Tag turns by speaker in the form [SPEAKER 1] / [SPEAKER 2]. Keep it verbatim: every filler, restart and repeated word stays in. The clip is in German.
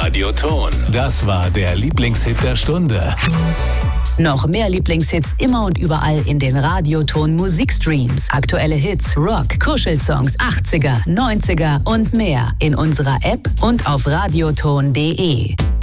[SPEAKER 1] Radioton. Das war der Lieblingshit der Stunde.
[SPEAKER 2] Noch mehr Lieblingshits immer und überall in den Radioton Musikstreams. Aktuelle Hits, Rock, Kuschelsongs, achtziger, neunziger und mehr in unserer App und auf radioton punkt de.